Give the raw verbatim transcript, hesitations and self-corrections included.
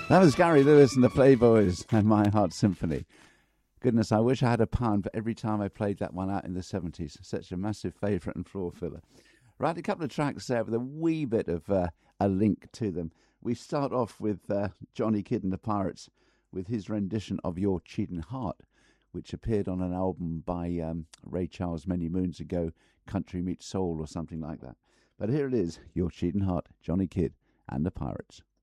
That was Gary Lewis and the Playboys and My Heart Symphony. Goodness, I wish I had a pound for every time I played that one out in the seventies. Such a massive favourite and floor filler. Right, a couple of tracks there with a wee bit of uh, a link to them. We start off with uh, Johnny Kidd and the Pirates with his rendition of Your Cheating Heart, which appeared on an album by um, Ray Charles many moons ago, Country Meets Soul or something like that. But here it is, Your Cheating Heart, Johnny Kidd and the Pirates.